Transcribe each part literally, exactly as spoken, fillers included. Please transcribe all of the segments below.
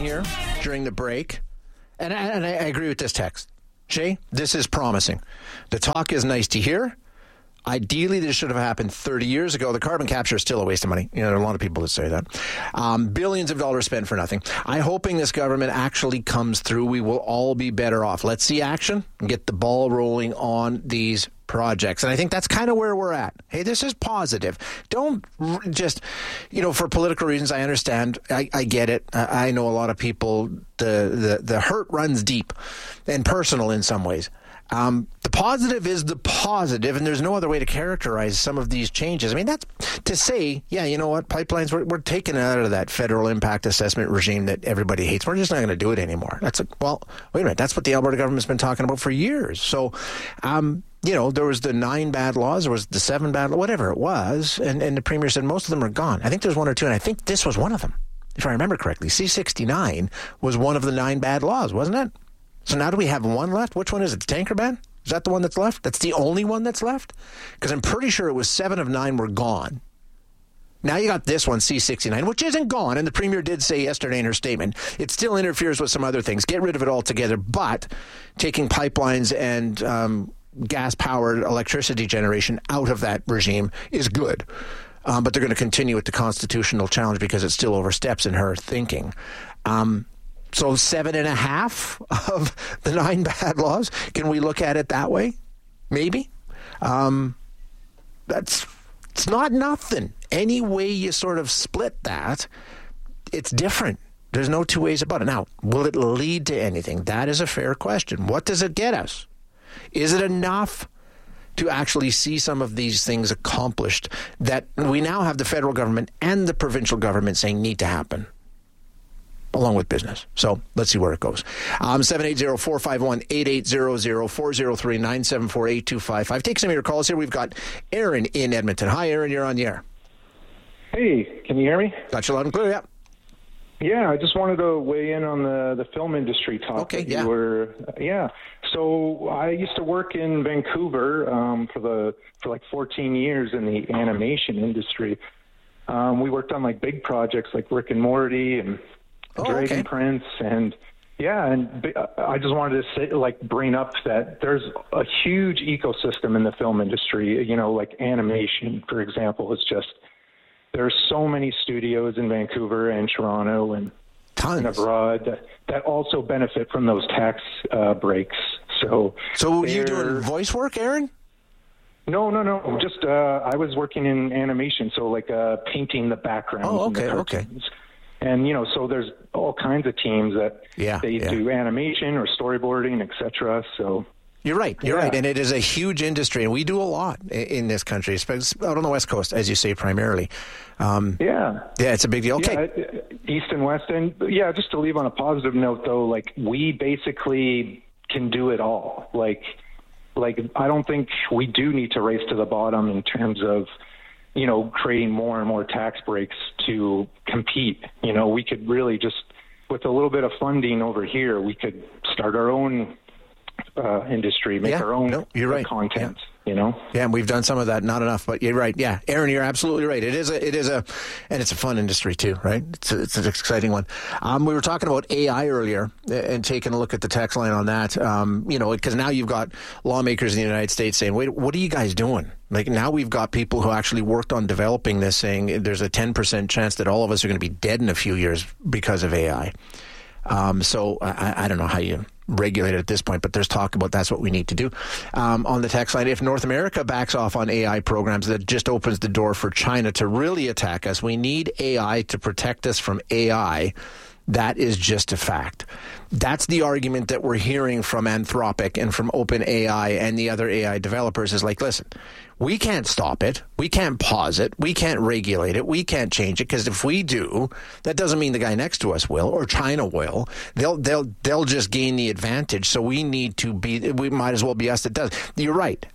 here during the break, and I, and I agree with this text. Shay, this is promising. The talk is nice to hear. Ideally, this should have happened thirty years ago. The carbon capture is still a waste of money. You know, there are a lot of people that say that. Um, billions of dollars spent for nothing. I'm hoping this government actually comes through. We will all be better off. Let's see action and get the ball rolling on these projects. And I think that's kind of where we're at. Hey, this is positive. Don't just, you know, for political reasons, I understand. I, I get it. I, I know a lot of people, the, the, the hurt runs deep and personal in some ways. Um, the positive is the positive, and there's no other way to characterize some of these changes. I mean, that's to say, yeah, you know what, pipelines, we're, we're taking it out of that federal impact assessment regime that everybody hates. We're just not going to do it anymore. That's a, well, wait a minute, that's what the Alberta government's been talking about for years. So, um, you know, there was the nine bad laws, there was the seven bad, whatever it was, and, and the Premier said most of them are gone. I think there's one or two, and I think this was one of them, if I remember correctly. C sixty-nine was one of the nine bad laws, wasn't it? So now do we have one left? Which one is it? The tanker ban? Is that the one that's left? That's the only one that's left? Because I'm pretty sure it was seven of nine were gone. Now you got this one, C sixty-nine, which isn't gone. And the Premier did say yesterday in her statement, it still interferes with some other things. Get rid of it altogether. But taking pipelines and um, gas-powered electricity generation out of that regime is good. Um, but they're going to continue with the constitutional challenge because it still oversteps in her thinking. Um So seven and a half of the nine bad laws. Can we look at it that way? Maybe. Um, that's it's not nothing. Any way you sort of split that, it's different. There's no two ways about it. Now, will it lead to anything? That is a fair question. What does it get us? Is it enough to actually see some of these things accomplished that we now have the federal government and the provincial government saying need to happen? Along with business. So let's see where it goes. Um, seven eight zero, four five one, eight eight zero zero, four zero three, nine seven four, eight two five five. Take some of your calls here. We've got Aaron in Edmonton. Hi, Aaron. You're on the air. Hey, can you hear me? Got you loud and clear, yeah. Yeah, I just wanted to weigh in on the, the film industry talk. Okay, yeah. You were, yeah. So I used to work in Vancouver um, for the for like fourteen years in the animation industry. Um, we worked on like big projects like Rick and Morty and Oh, Dragon okay. Prince, and yeah, and I just wanted to say, like, bring up that there's a huge ecosystem in the film industry. You know, like animation, for example, is just there's so many studios in Vancouver and Toronto and, and abroad that, that also benefit from those tax uh, breaks. So, so you doing voice work, Aaron? No, no, no. Just uh, I was working in animation, so like uh, painting the background. Oh, okay, okay. And, you know, so there's all kinds of teams that yeah, they yeah. do animation or storyboarding, et cetera. So you're right. You're yeah. right. And it is a huge industry. And we do a lot in this country, especially out on the West Coast, as you say, primarily. Um, yeah. Yeah, it's a big deal. Okay. Yeah, East and West. And, yeah, just to leave on a positive note, though, like, we basically can do it all. Like, like I don't think we do need to race to the bottom in terms of, you know, creating more and more tax breaks to compete. You know, we could really just, with a little bit of funding over here, we could start our own uh, industry, make yeah, our own no, you're right. content. Yeah. You know? Yeah, and we've done some of that, not enough, but you're right. Yeah, Aaron, you're absolutely right. It is a, it is a, and it's a fun industry too, right? It's a, it's an exciting one. Um, we were talking about A I earlier and taking a look at the text line on that. Um, you know, because now you've got lawmakers in the United States saying, "Wait, what are you guys doing?" Like now we've got people who actually worked on developing this saying there's a ten percent chance that all of us are going to be dead in a few years because of A I. Um, so I, I don't know how you regulate it at this point, but there's talk about that's what we need to do. Um, on the text line, if North America backs off on A I programs, that just opens the door for China to really attack us. We need A I to protect us from A I. That is just a fact. That's the argument that we're hearing from Anthropic and from OpenAI and the other A I developers is like, listen, we can't stop it. We can't pause it. We can't regulate it. We can't change it because if we do, that doesn't mean the guy next to us will or China will. They'll they'll they'll just gain the advantage. So we need to be. We might as well be us that does. You're right.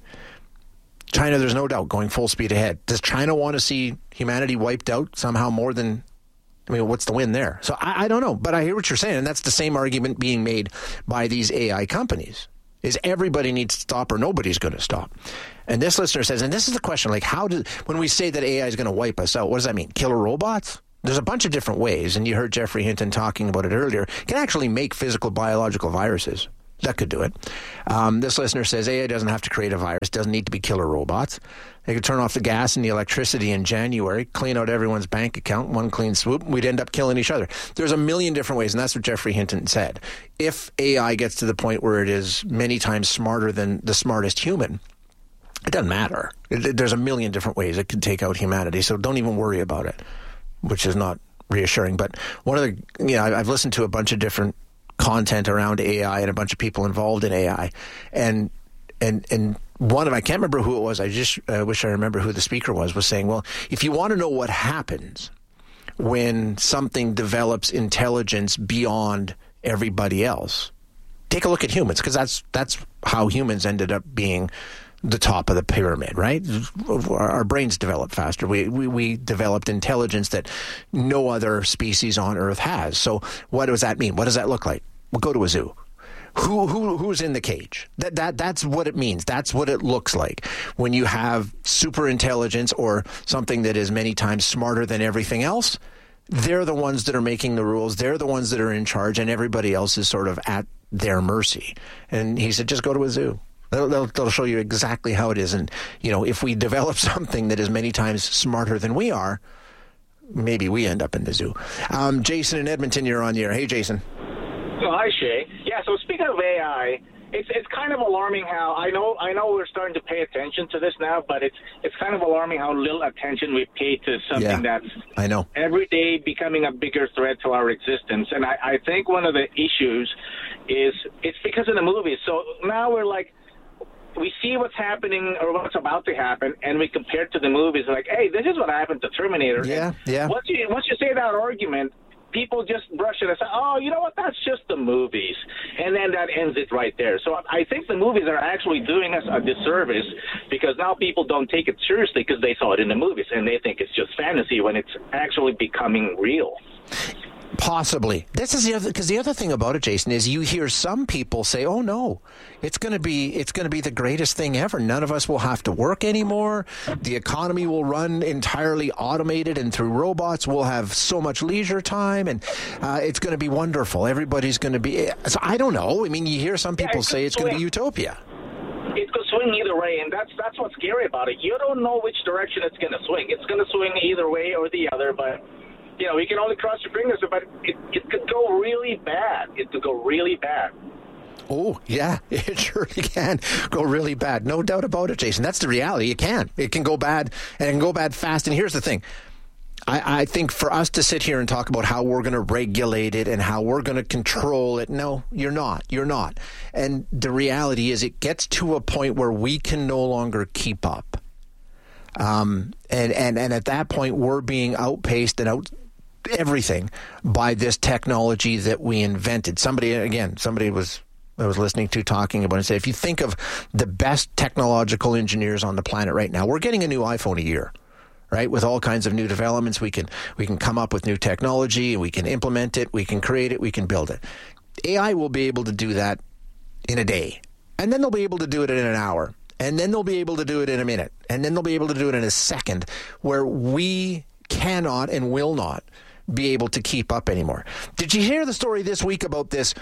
China, there's no doubt, going full speed ahead. Does China want to see humanity wiped out somehow more than? I mean, what's the win there? So I, I don't know, but I hear what you're saying, and that's the same argument being made by these A I companies, is everybody needs to stop or nobody's going to stop. And this listener says, and this is the question, like how do, when we say that A I is going to wipe us out, what does that mean? Killer robots? There's a bunch of different ways, and you heard Jeffrey Hinton talking about it earlier. It can actually make physical biological viruses. That could do it. Um, this listener says A I doesn't have to create a virus, doesn't need to be killer robots. They could turn off the gas and the electricity in January, clean out everyone's bank account, one clean swoop, we'd end up killing each other. There's a million different ways, and that's what Jeffrey Hinton said. If A I gets to the point where it is many times smarter than the smartest human, it doesn't matter. It, there's a million different ways it could take out humanity, so don't even worry about it, which is not reassuring. But one of the, you know, I've listened to a bunch of different content around A I and a bunch of people involved in A I, and and and one of I can't remember who it was. I just uh, wish I remember who the speaker was. Was saying, well, if you want to know what happens when something develops intelligence beyond everybody else, take a look at humans, because that's that's how humans ended up being the top of the pyramid, right? Our brains developed faster. We, we we developed intelligence that no other species on Earth has. So what does that mean? What does that look like? Well, go to a zoo. Who who who's in the cage? That that that's what it means. That's what it looks like when you have super intelligence or something that is many times smarter than everything else. They're the ones that are making the rules. They're the ones that are in charge, and everybody else is sort of at their mercy. And he said, just go to a zoo. They'll, they'll, they'll show you exactly how it is. And, you know, if we develop something that is many times smarter than we are, maybe we end up in the zoo. Um, Jason in Edmonton, you're on the air. Hey, Jason. Oh, hi, Shay. Yeah, so speaking of A I, it's it's kind of alarming how I know I know we're starting to pay attention to this now, but it's it's kind of alarming how little attention we pay to something yeah, that's I know. every day becoming a bigger threat to our existence. And I, I think one of the issues is it's because of the movies. So now we're like, we see what's happening or what's about to happen, and we compare it to the movies. Like, hey, this is what happened to Terminator. Yeah, and yeah. Once you once you say that argument, people just brush it and say, oh, you know what, that's just the movies. And then that ends it right there. So I think the movies are actually doing us a disservice, because now people don't take it seriously because they saw it in the movies and they think it's just fantasy when it's actually becoming real. Possibly. This is the other, because the other thing about it, Jason, is you hear some people say, "Oh no, it's going to be it's going to be the greatest thing ever. None of us will have to work anymore. The economy will run entirely automated and through robots. We'll have so much leisure time, and uh, it's going to be wonderful. Everybody's going to be." So I don't know. I mean, you hear some people yeah, say it's going to be utopia. It could swing either way, and that's that's what's scary about it. You don't know which direction it's going to swing. It's going to swing either way or the other, but. You know, you can only cross your fingers, but it, it could go really bad. It could go really bad. Oh, yeah, it surely can go really bad. No doubt about it, Jason. That's the reality. It can. It can go bad, and it can go bad fast. And here's the thing. I, I think for us to sit here and talk about how we're going to regulate it and how we're going to control it, no, you're not. You're not. And the reality is it gets to a point where we can no longer keep up. Um, and, and, and at that point, we're being outpaced and out everything by this technology that we invented. Somebody, again, somebody was I was listening to talking about it and said, if you think of the best technological engineers on the planet right now, we're getting a new iPhone a year, right? With all kinds of new developments, we can we can come up with new technology, we can implement it, we can create it, we can build it. A I will be able to do that in a day, and then they'll be able to do it in an hour, and then they'll be able to do it in a minute, and then they'll be able to do it in a second, where we cannot and will not be able to keep up anymore. Did you hear the story this week about this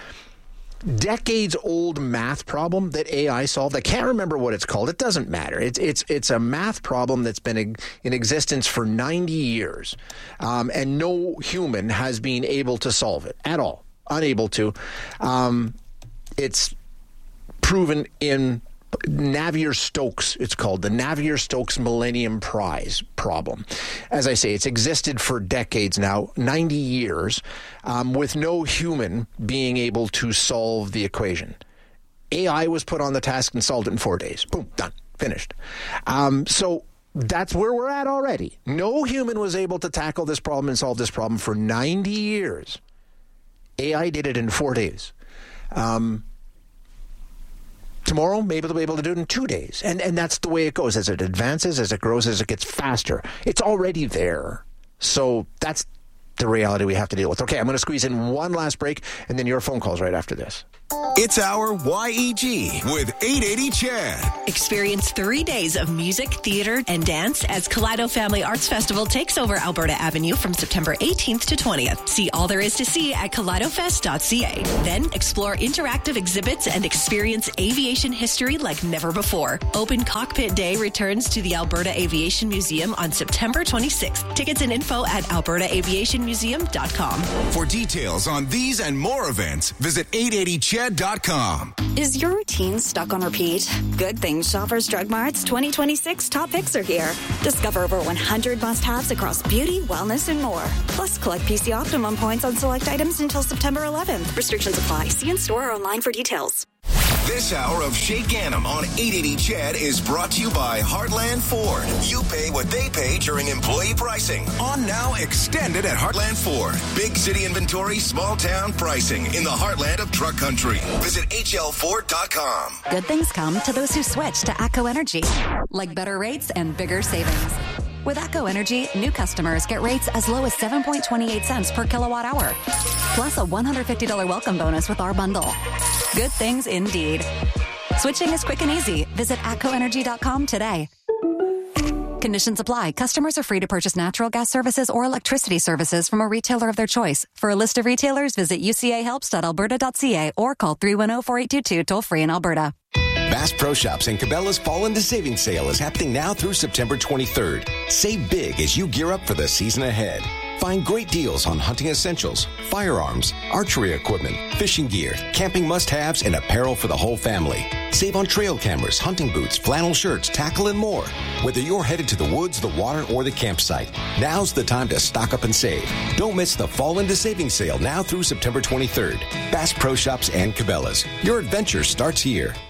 decades-old math problem that A I solved? I can't remember what it's called. It doesn't matter. It's it's it's a math problem that's been in existence for ninety years, um, and no human has been able to solve it at all. Unable to. Um, it's proven in Navier-Stokes, it's called the Navier-Stokes Millennium Prize problem. As I say, it's existed for decades now, ninety years, um, with no human being able to solve the equation. A I was put on the task and solved it in four days. Boom, done, finished. Um, so that's where we're at already. No human was able to tackle this problem and solve this problem for ninety years. A I did it in four days. Um Tomorrow, maybe they'll be able to do it in two days. And and that's the way it goes. As it advances, as it grows, as it gets faster. It's already there. So that's the reality we have to deal with. Okay, I'm going to squeeze in one last break, and then your phone calls right after this. It's our Y E G with eight eighty Chad. Experience three days of music, theater, and dance as Kaleido Family Arts Festival takes over Alberta Avenue from September eighteenth to twentieth. See all there is to see at kaleido fest dot c a. Then explore interactive exhibits and experience aviation history like never before. Open Cockpit Day returns to the Alberta Aviation Museum on September twenty-sixth. Tickets and info at alberta aviation museum dot com. For details on these and more events, visit eight eighty ched dot com. Is your routine stuck on repeat? Good Things Shoppers Drug Mart's twenty twenty-six Top Picks are here. Discover over one hundred must-haves across beauty, wellness, and more. Plus, collect P C Optimum points on select items until September eleventh. Restrictions apply. See in store or online for details. This hour of Shay Gannam on eight eighty Chad is brought to you by Heartland Ford. You pay what they pay during employee pricing. On now, extended at Heartland Ford. Big city inventory, small town pricing in the heartland of truck country. Visit h l ford dot com. Good things come to those who switch to ATCO Energy, like better rates and bigger savings. With ATCO Energy, new customers get rates as low as seven point two eight cents per kilowatt hour, plus a one hundred fifty dollars welcome bonus with our bundle. Good things indeed. Switching is quick and easy. Visit atco energy dot com today. Conditions apply. Customers are free to purchase natural gas services or electricity services from a retailer of their choice. For a list of retailers, visit u c a helps dot alberta dot c a or call three one zero, four eight two two toll free in Alberta. Bass Pro Shops and Cabela's Fall into Savings Sale is happening now through September twenty-third. Save big as you gear up for the season ahead. Find great deals on hunting essentials, firearms, archery equipment, fishing gear, camping must-haves, and apparel for the whole family. Save on trail cameras, hunting boots, flannel shirts, tackle, and more. Whether you're headed to the woods, the water, or the campsite, now's the time to stock up and save. Don't miss the Fall into Savings Sale now through September twenty-third. Bass Pro Shops and Cabela's. Your adventure starts here.